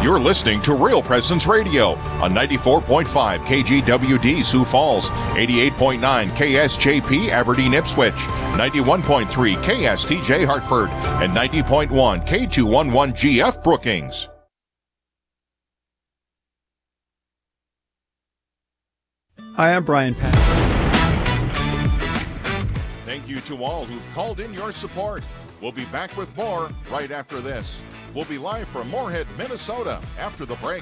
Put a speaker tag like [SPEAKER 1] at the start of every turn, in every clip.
[SPEAKER 1] You're listening to Real Presence Radio on 94.5 KGWD Sioux Falls, 88.9 KSJP Aberdeen Ipswich, 91.3 KSTJ Hartford, and 90.1 K211GF Brookings.
[SPEAKER 2] Hi, I'm Brian Patrick.
[SPEAKER 1] Thank you to all who've called in your support. We'll be back with more right after this. We'll be live from Moorhead, Minnesota after the break.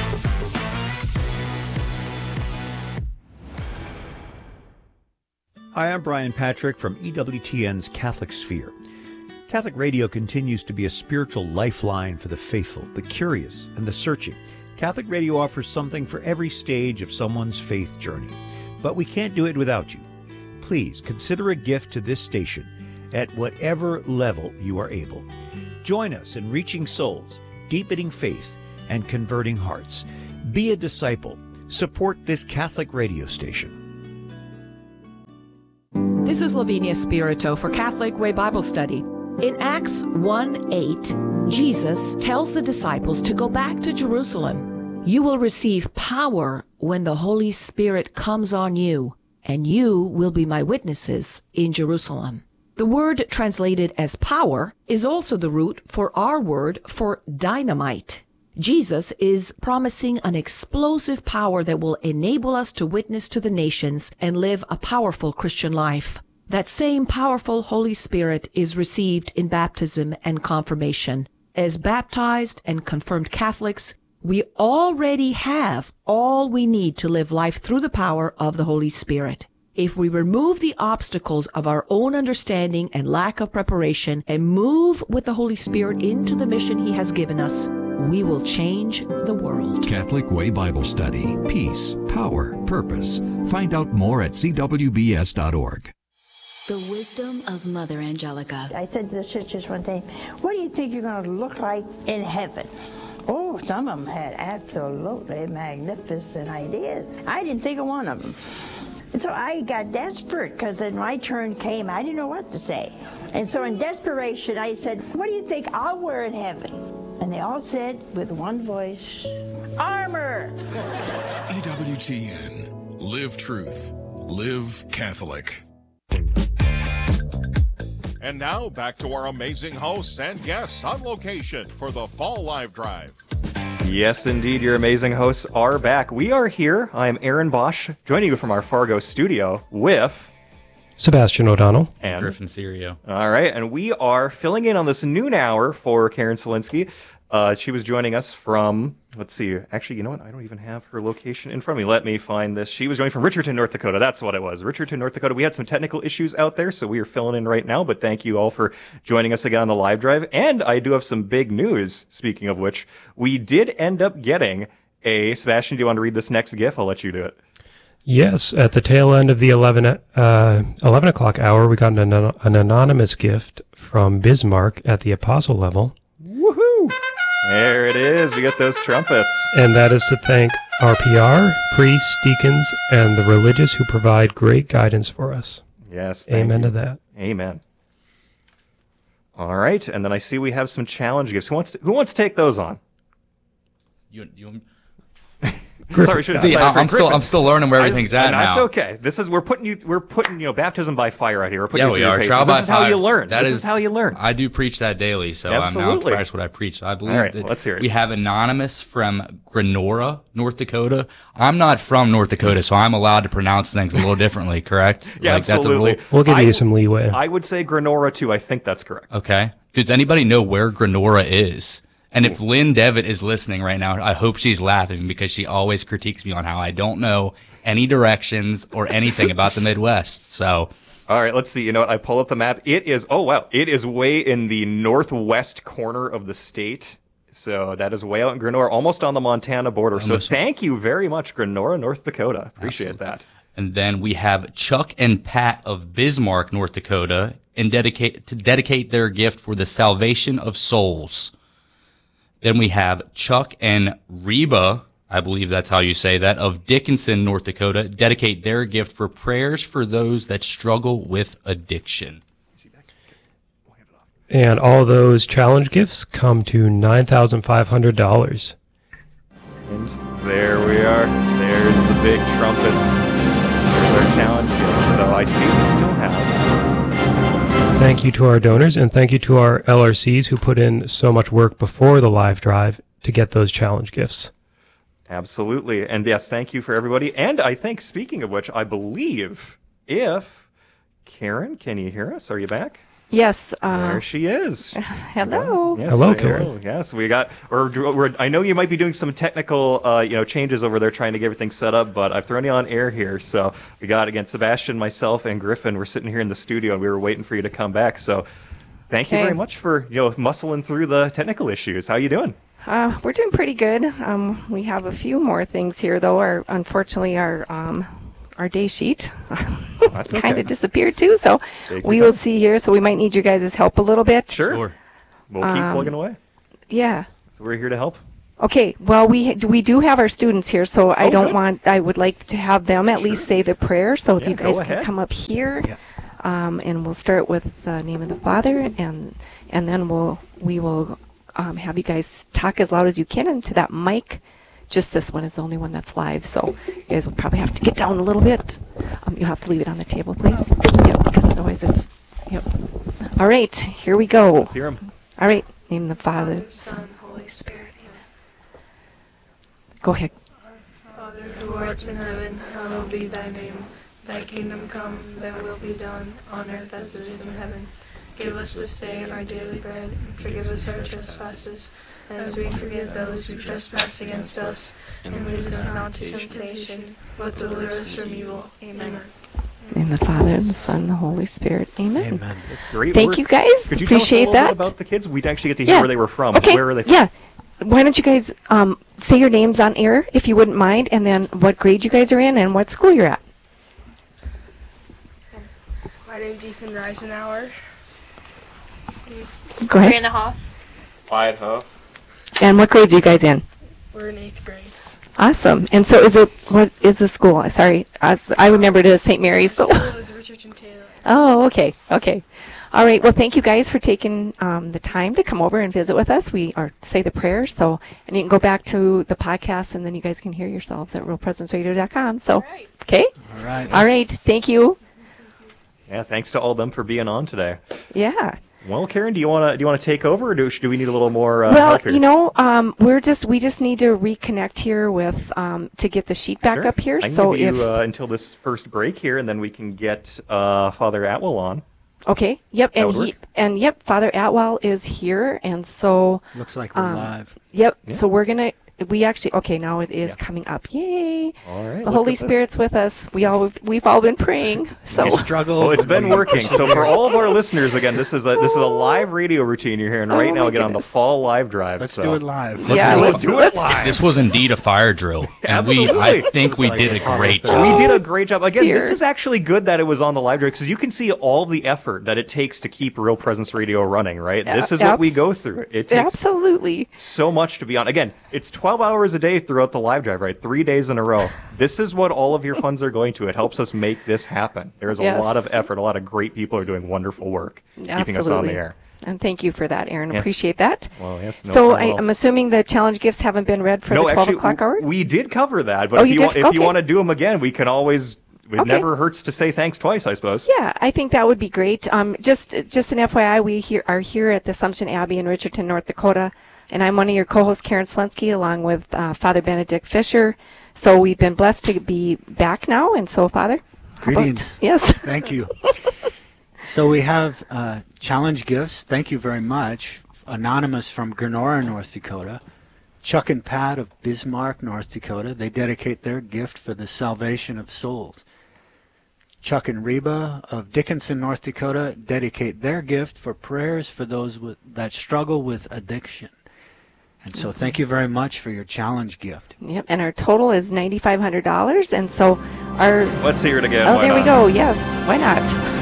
[SPEAKER 2] Hi, I'm Brian Patrick from EWTN's Catholic Sphere. Catholic radio continues to be a spiritual lifeline for the faithful, the curious, and the searching. Catholic radio offers something for every stage of someone's faith journey. But we can't do it without you. Please consider a gift to this station at whatever level you are able. Join us in reaching souls, deepening faith, and converting hearts. Be a disciple. Support this Catholic radio station.
[SPEAKER 3] This is Lavinia Spirito for Catholic Way Bible Study. In Acts 1:8, Jesus tells the disciples to go back to Jerusalem. You will receive power when the Holy Spirit comes on you, and you will be my witnesses in Jerusalem. The word translated as power is also the root for our word for dynamite. Jesus is promising an explosive power that will enable us to witness to the nations and live a powerful Christian life. That same powerful Holy Spirit is received in baptism and confirmation. As baptized and confirmed Catholics, we already have all we need to live life through the power of the Holy Spirit. If we remove the obstacles of our own understanding and lack of preparation and move with the Holy Spirit into the mission He has given us, we will change the world.
[SPEAKER 4] Catholic Way Bible Study. Peace, power, purpose. Find out more at cwbs.org.
[SPEAKER 5] The wisdom of Mother Angelica.
[SPEAKER 6] I said to the sisters one day, what do you think you're going to look like in heaven? Oh, some of them had absolutely magnificent ideas. I didn't think of one of them. And so I got desperate because then my turn came. I didn't know what to say. And so in desperation, I said, what do you think I'll wear in heaven? And they all said with one voice, armor.
[SPEAKER 4] EWTN. Live truth. Live Catholic.
[SPEAKER 1] And now back to our amazing hosts and guests on location for the Fall Live Drive.
[SPEAKER 7] Yes, indeed, your amazing hosts are back. We are here. I'm Aaron Bosch, joining you from our Fargo studio with
[SPEAKER 8] Sebastian O'Donnell
[SPEAKER 7] and
[SPEAKER 9] Griffin Serio.
[SPEAKER 7] All right, and we are filling in on this noon hour for Karen Selinsky. She was joining us from, let's see, actually, you know what? I don't even have her location in front of me. Let me find this. She was joining from Richardton, North Dakota. That's what it was. Richardton, North Dakota. We had some technical issues out there, so we are filling in right now, but thank you all for joining us again on the live drive. And I do have some big news, speaking of which. We did end up getting a, Sebastian, do you want to read this next GIF? I'll let you do it.
[SPEAKER 8] Yes, at the tail end of the 11 o'clock hour, we got an anonymous gift from Bismarck at the apostle level.
[SPEAKER 7] Woohoo! There it is. We got those trumpets.
[SPEAKER 8] And that is to thank RPR, priests, deacons, and the religious who provide great guidance for us.
[SPEAKER 7] Yes.
[SPEAKER 8] Amen to that.
[SPEAKER 7] Amen. All right. And then I see we have some challenge gifts. Who wants to take those on?
[SPEAKER 9] You
[SPEAKER 7] Sorry,
[SPEAKER 9] I'm still learning where everything's at now.
[SPEAKER 7] That's okay. This is we're putting baptism by fire out here. We're putting
[SPEAKER 9] we are.
[SPEAKER 7] This is how you learn. This is how you learn.
[SPEAKER 9] I do preach that daily, so
[SPEAKER 7] Absolutely.
[SPEAKER 9] I'm now practice what I preach. I believe that
[SPEAKER 7] let's hear it.
[SPEAKER 9] We have Anonymous from Grenora, North Dakota. I'm not from North Dakota, so I'm allowed to pronounce things a little differently, correct?
[SPEAKER 7] Yeah, absolutely.
[SPEAKER 9] That's a rule?
[SPEAKER 8] We'll give you some leeway.
[SPEAKER 7] I would say Grenora too. I think that's correct.
[SPEAKER 9] Okay. Does anybody know where Grenora is? And if Lynn Devitt is listening right now, I hope she's laughing because she always critiques me on how I don't know any directions or anything about the Midwest. So,
[SPEAKER 7] all right, let's see. You know what? I pull up the map. It is, it is way in the northwest corner of the state. So that is way out in Grenora, almost on the Montana border. So thank you very much, Grenora, North Dakota. Appreciate that.
[SPEAKER 9] And then we have Chuck and Pat of Bismarck, North Dakota, and dedicate their gift for the salvation of souls. Then we have Chuck and Reba, I believe that's how you say that, of Dickinson, North Dakota, dedicate their gift for prayers for those that struggle with addiction.
[SPEAKER 8] And all those challenge gifts come to $9,500.
[SPEAKER 7] And there we are. There's the big trumpets. There's our challenge gift. So I see we still have.
[SPEAKER 8] Thank you to our donors, and thank you to our LRCs who put in so much work before the live drive to get those challenge gifts.
[SPEAKER 7] Absolutely. And yes, thank you for everybody. And I think, speaking of which, I believe if Karen, can you hear us? Are you back?
[SPEAKER 10] Yes.
[SPEAKER 7] There she is.
[SPEAKER 10] Hello.
[SPEAKER 7] Yes,
[SPEAKER 8] Hello, Karen.
[SPEAKER 7] Yes, we got. I know you might be doing some technical, changes over there, trying to get everything set up. But I've thrown you on air here, so we got again Sebastian, myself, and Griffin. We're sitting here in the studio, and we were waiting for you to come back. So, thank you very much for muscling through the technical issues. How you doing?
[SPEAKER 10] We're doing pretty good. We have a few more things here, though. Unfortunately, our day sheet kind of disappeared too. So we will see here. So we might need you guys' help a little bit.
[SPEAKER 7] Sure. We'll keep plugging away.
[SPEAKER 10] Yeah.
[SPEAKER 7] So we're here to help.
[SPEAKER 10] Okay. Well, we do have our students here, so I would like to have them at least say the prayer. So if you guys can come up here, and we'll start with the name of the Father, and then we will have you guys talk as loud as you can into that mic. Just this one is the only one that's live, so you guys will probably have to get down a little bit. You'll have to leave it on the table, please. Yep, because otherwise it's... Yep. All right, here we go.
[SPEAKER 7] Let's hear 'em.
[SPEAKER 10] All right, name of the Father, Son, Holy Spirit. Amen. Go ahead.
[SPEAKER 11] Our Father, who art in heaven, hallowed be thy name. Thy kingdom come, thy will be done, on earth as it is in heaven. Give us this day our daily bread, and forgive us our trespasses, as we forgive those who trespass against us. And lead us not to temptation, but deliver us from evil. Amen.
[SPEAKER 10] In the Father, and the Son, and the Holy Spirit. Amen.
[SPEAKER 7] Amen. That's great.
[SPEAKER 10] Thank you, guys.
[SPEAKER 7] Could you
[SPEAKER 10] Appreciate
[SPEAKER 7] tell us a little
[SPEAKER 10] that.
[SPEAKER 7] bit about the kids? We'd actually get to hear where they were from.
[SPEAKER 10] Okay.
[SPEAKER 7] Where are they from?
[SPEAKER 10] Yeah. Why don't you guys say your names on air, if you wouldn't mind, and then what grade you guys are in and what school you're at.
[SPEAKER 11] My name's Ethan Reisenauer.
[SPEAKER 10] Go ahead.
[SPEAKER 11] Brianna Hoff.
[SPEAKER 12] Wyatt Ho.
[SPEAKER 10] And what grades are you guys in?
[SPEAKER 11] We're in 8th grade.
[SPEAKER 10] Awesome. And so what is the school? Sorry, I remembered it as St. Mary's. So.
[SPEAKER 11] It was Richardson Taylor.
[SPEAKER 10] Oh, okay. All right. Well, thank you guys for taking the time to come over and visit with us. Or say the prayer. So, and you can go back to the podcast, and then you guys can hear yourselves at realpresenceradio.com. So, okay.
[SPEAKER 12] All right.
[SPEAKER 10] All right. Thank you.
[SPEAKER 7] Yeah. Thanks to all of them for being on today.
[SPEAKER 10] Yeah.
[SPEAKER 7] Well, Karen, do you want to take over, or do we need a little more help here?
[SPEAKER 10] We just need to reconnect here with to get the sheet back up here.
[SPEAKER 7] I can
[SPEAKER 10] So
[SPEAKER 7] give you until this first break here, and then we can get Father Atwell on.
[SPEAKER 10] Okay. Yep. And Father Atwell is here, and so
[SPEAKER 12] looks like we're live.
[SPEAKER 10] Yep. Yeah. So we're gonna. Now it is coming up. Yay!
[SPEAKER 7] All right.
[SPEAKER 10] The Holy Spirit's with us. We've all been praying. So
[SPEAKER 12] struggle.
[SPEAKER 7] Well, it's been working. So for all of our listeners, again, this is a live radio routine you're hearing right now. Again on the fall live drive.
[SPEAKER 12] Let's do it live.
[SPEAKER 7] Let's do it live.
[SPEAKER 9] This was indeed a fire drill. And
[SPEAKER 7] Absolutely.
[SPEAKER 9] I think we did a great job.
[SPEAKER 7] We did a great job. Again, this is actually good that it was on the live drive because you can see all the effort that it takes to keep Real Presence Radio running, right? This is what we go through. It takes
[SPEAKER 10] absolutely
[SPEAKER 7] so much to be on. Again, it's 12 hours a day throughout the live drive, right? 3 days in a row. This is what all of your funds are going to. It helps us make this happen. There's a lot of effort. A lot of great people are doing wonderful work keeping us on the air.
[SPEAKER 10] And thank you for that, Aaron. Appreciate that.
[SPEAKER 7] Well, yes.
[SPEAKER 10] So I'm assuming the challenge gifts haven't been read for the 12 o'clock hour?
[SPEAKER 7] We did cover that, but if you want to do them again, we can always... It never hurts to say thanks twice, I suppose.
[SPEAKER 10] Yeah, I think that would be great. Just an FYI, we are here at the Assumption Abbey in Richardson, North Dakota, and I'm one of your co-hosts, Karen Selensky, along with Father Benedict Fisher. So we've been blessed to be back now, and so, Father?
[SPEAKER 12] Greetings.
[SPEAKER 10] Yes.
[SPEAKER 12] Thank you. So we have challenge gifts. Thank you very much. Anonymous from Grenora, North Dakota. Chuck and Pat of Bismarck, North Dakota. They dedicate their gift for the salvation of souls. Chuck and Reba of Dickinson, North Dakota, dedicate their gift for prayers for those that struggle with addiction. And so thank you very much for your challenge gift.
[SPEAKER 10] Yep, and our total is $9,500, and so our...
[SPEAKER 7] Let's hear it again.
[SPEAKER 10] Oh, there we go. Yes, why not?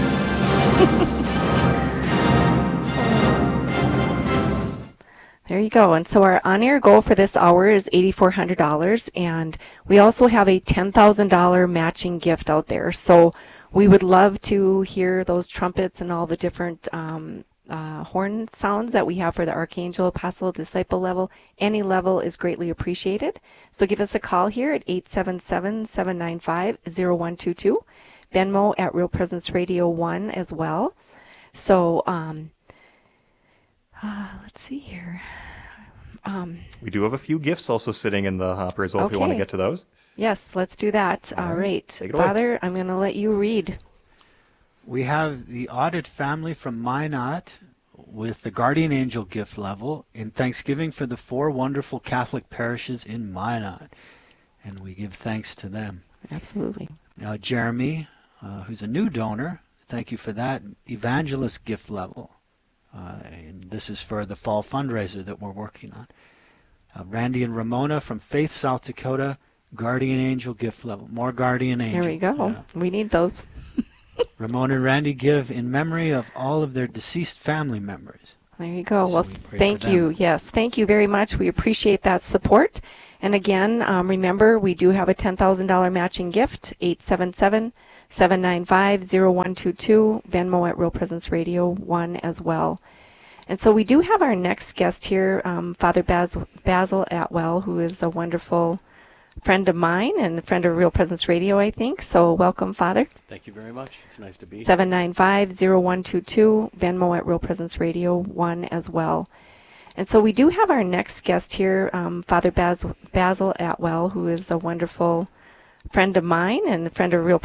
[SPEAKER 10] There you go. And so our on-air goal for this hour is $8,400, and we also have a $10,000 matching gift out there. So we would love to hear those trumpets and all the different horn sounds that we have for the Archangel, Apostle, Disciple level. Any level is greatly appreciated. So give us a call here at 877-795-0122. Venmo at Real Presence Radio 1 as well. So let's see here.
[SPEAKER 7] We do have a few gifts also sitting in the hopper as well, if you want to get to those.
[SPEAKER 10] Yes, let's do that. All right. Father, I'm going to let you read.
[SPEAKER 12] We have the Audit family from Minot with the Guardian Angel gift level in thanksgiving for the 4 wonderful Catholic parishes in Minot. And we give thanks to them.
[SPEAKER 10] Absolutely.
[SPEAKER 12] Jeremy, who's a new donor, thank you for that. Evangelist gift level. And this is for the fall fundraiser that we're working on. Randy and Ramona from Faith, South Dakota, Guardian Angel gift level. More Guardian Angel.
[SPEAKER 10] There we go. Yeah. We need those.
[SPEAKER 12] Ramona and Randy give in memory of all of their deceased family members.
[SPEAKER 10] There you go. So well, thank you. Yes, thank you very much. We appreciate that support. And again, remember, we do have a $10,000 matching gift, 877-795-0122, Venmo at Real Presence Radio 1 as well. And so we do have our next guest here, Father Basil Atwell, who is a wonderful friend of mine and a friend of Real Presence Radio, I think. So welcome, Father.
[SPEAKER 13] Thank you very much. It's nice to be here.
[SPEAKER 10] 795-0122, Venmo at Real Presence Radio 1 as well. And so we do have our next guest here, Father Basil Atwell, who is a wonderful friend of mine and a friend of Real